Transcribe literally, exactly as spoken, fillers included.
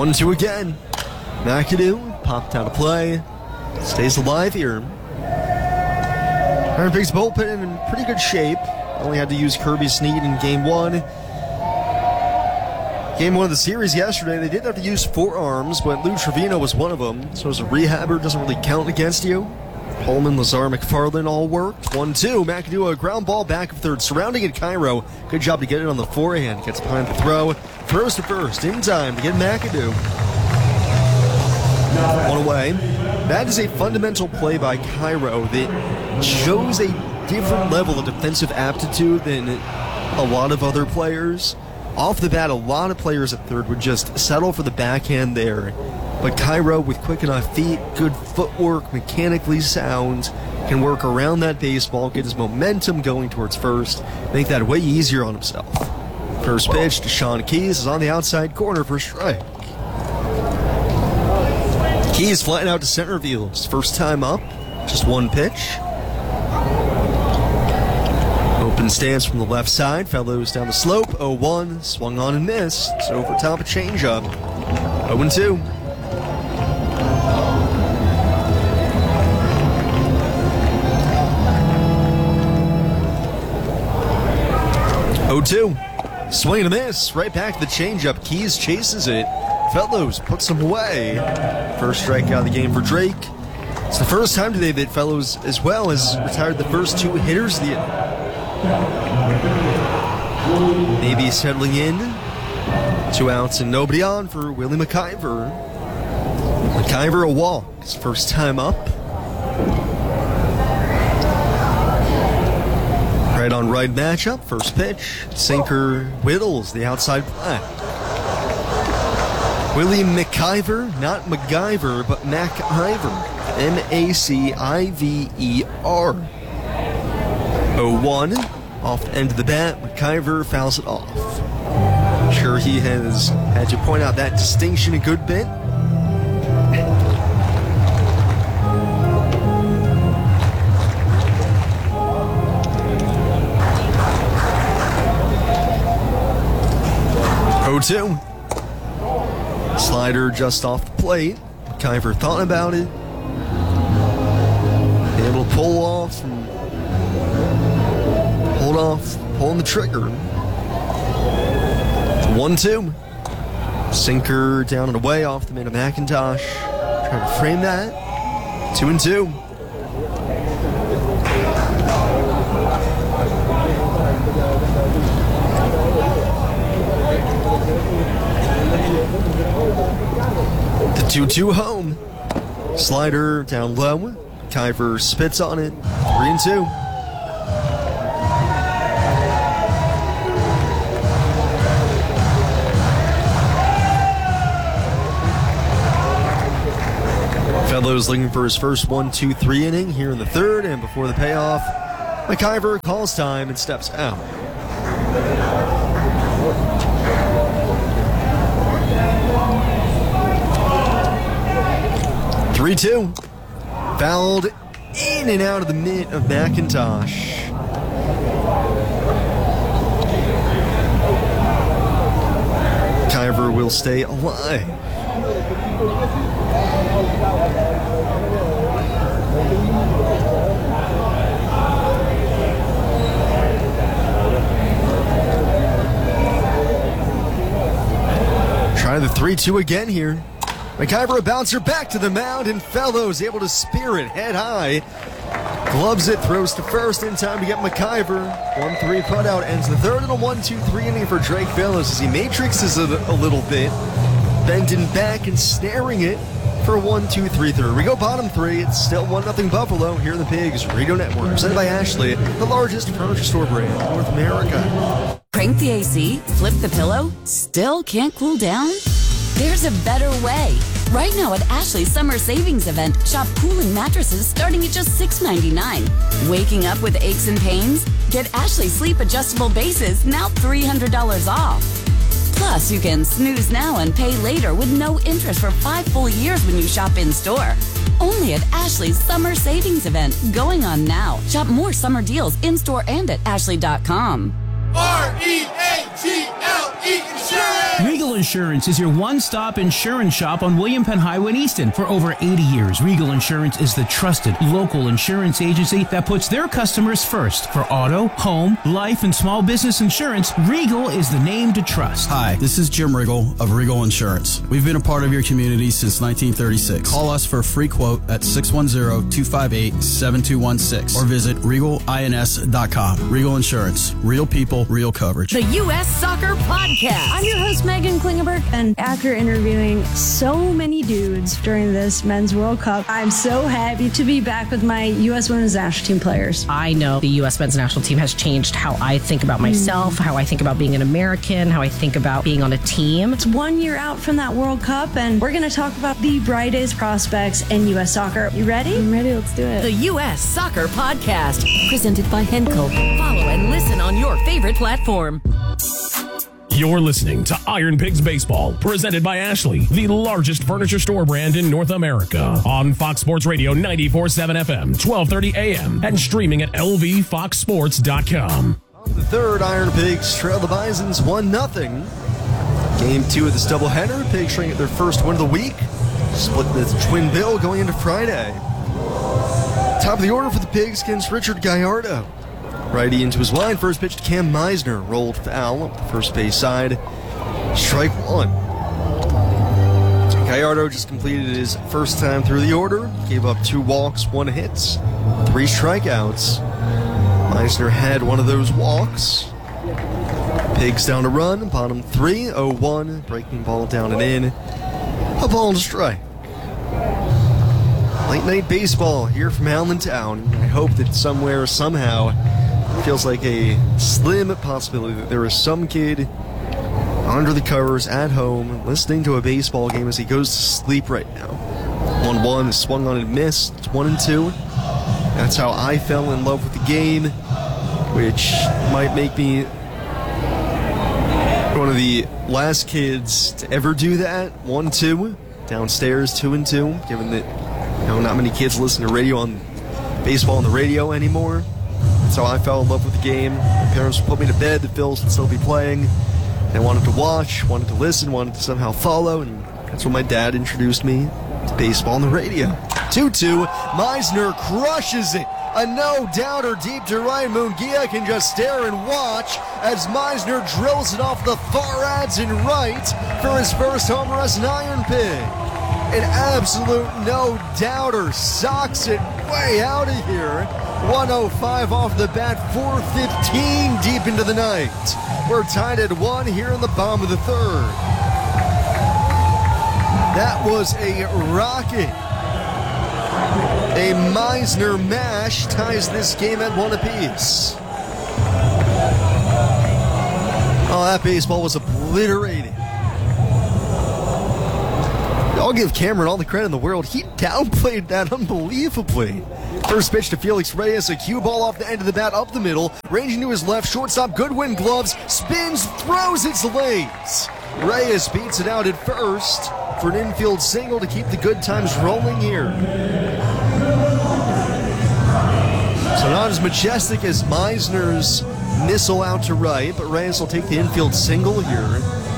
one two again. McAdoo popped out of play. Stays alive here. Iron Pigs bullpen in pretty good shape. Only had to use Kirby Snead in game one. Game one of the series yesterday, they did have to use four arms, but Lou Trevino was one of them. So as a rehabber, doesn't really count against you. Holman, Lazar, McFarland all worked. one two. McAdoo, a ground ball back of third. Surrounding it, Cairo. Good job to get it on the forehand. Gets behind the throw. Throws to first. In time to get McAdoo. One away. That is a fundamental play by Cairo that shows a different level of defensive aptitude than a lot of other players. Off the bat, a lot of players at third would just settle for the backhand there. But Cairo, with quick enough feet, good footwork, mechanically sound, can work around that baseball, get his momentum going towards first, make that way easier on himself. First pitch to Sean Keys is on the outside corner for a strike. Keys flying out to center field. His first time up, just one pitch. Open stance from the left side. Fellows down the slope. oh one. Swung on and missed. It's over top a changeup. oh two. oh two. Swing and a miss. Right back to the changeup. Keys chases it. Fellows puts him away. First strikeout of the game for Drake. It's the first time today that Fellows as well has retired the first two hitters of the inning. Maybe settling in. Two outs and nobody on for Willie McIver. McIver a walk. His first time up. Right on right matchup. First pitch. Sinker whittles the outside flat. Willie McIver, not MacGyver, but MacIver. M A C I V E R. oh one. Off the end of the bat, McIver fouls it off. I'm sure he has had to point out that distinction a good bit. oh two. Slider just off the plate. McIver thought about it. Able to pull off and hold off, pulling the trigger. one two. Sinker down and away off the man of McIntosh. Trying to frame that. Two and two. The two two home. Slider down low. Kyver spits on it. Three and two. Fellows looking for his first one two three inning here in the third, and before the payoff, McIver calls time and steps out. three two. Fouled in and out of the mitt of McIntosh. Kyver will stay alive. Try the three two again here. McIver a bouncer back to the mound, and Fellows able to spear it head high. Gloves it, throws to first in time to get McIver. one three putout ends the third and a one two three inning for Drake Fellows as he matrixes it a little bit, bending back and snaring it for a one two three third. We go bottom three. It's still one nothing Buffalo here in the Pigs Radio Network, presented by Ashley, the largest furniture store brand in North America. Crank the A C, flip the pillow, still can't cool down? There's a better way. Right now at Ashley's Summer Savings Event, shop cooling mattresses starting at just six ninety-nine. Waking up with aches and pains? Get Ashley Sleep Adjustable Bases, now three hundred dollars off. Plus, you can snooze now and pay later with no interest for five full years when you shop in-store. Only at Ashley's Summer Savings Event, going on now. Shop more summer deals in-store and at ashley dot com. R E A G L E Insurance! Regal Insurance is your one-stop insurance shop on William Penn Highway in Easton. For over eighty years, Regal Insurance is the trusted local insurance agency that puts their customers first. For auto, home, life, and small business insurance, Regal is the name to trust. Hi, this is Jim Riggle of Regal Insurance. We've been a part of your community since nineteen thirty-six. Call us for a free quote at six one zero, two five eight, seven two one six or visit regal ins dot com. Regal Insurance. Real people, real coverage. The U S Soccer Podcast. I'm your host, Megan Klingenberg, and after interviewing so many dudes during this Men's World Cup, I'm so happy to be back with my U S Women's National Team players. I know the U S Men's National Team has changed how I think about myself, mm. how I think about being an American, how I think about being on a team. It's one year out from that World Cup, and we're going to talk about the brightest prospects in U S soccer. You ready? I'm ready. Let's do it. The U S Soccer Podcast, presented by Henkel. Follow and listen on your favorite platform. You're listening to Iron Pigs Baseball, presented by Ashley, the largest furniture store brand in North America. On Fox Sports Radio ninety-four point seven F M, twelve thirty A M, and streaming at L V fox sports dot com. The third, Iron Pigs trail the Bisons one nothing. Game two of this doubleheader. Pigs trying to get their first win of the week. Split the twin bill going into Friday. Top of the order for the Pigs against Richard Gallardo. Righty into his line. First pitch to Cam Meisner. Rolled foul up the first base side. Strike one. Gallardo just completed his first time through the order. Gave up two walks, one hit, three strikeouts. Meisner had one of those walks. Pigs down to run. Bottom three, oh one. Breaking ball down and in. A ball and a strike. Late night baseball here from Allentown. I hope that somewhere, somehow, it feels like a slim possibility that there is some kid under the covers at home listening to a baseball game as he goes to sleep right now. one one is swung on and missed. It's one and two. That's how I fell in love with the game, which might make me one of the last kids to ever do that. one two. Downstairs, two and two, given that you know, not many kids listen to radio on baseball on the radio anymore. That's how I fell in love with the game. My parents would put me to bed. The Phils would still be playing. I wanted to watch, wanted to listen, wanted to somehow follow, and that's when my dad introduced me to baseball on the radio. two two. Meisner crushes it. A no-doubter deep to right. Munguia can just stare and watch as Meisner drills it off the far ads and right for his first homer as an Iron Pig. An absolute no-doubter socks it way out of here. one oh five off the bat, four fifteen deep into the night. We're tied at one here in the bottom of the third. That was a rocket. A Meisner mash ties this game at one apiece. Oh, that baseball was obliterated. I'll give Cameron all the credit in the world. He downplayed that unbelievably. First pitch to Felix Reyes, a cue ball off the end of the bat up the middle, ranging to his left, shortstop Goodwin gloves, spins, throws its legs. Reyes beats it out at first for an infield single to keep the good times rolling here. So not as majestic as Meisner's missile out to right, but Reyes will take the infield single here.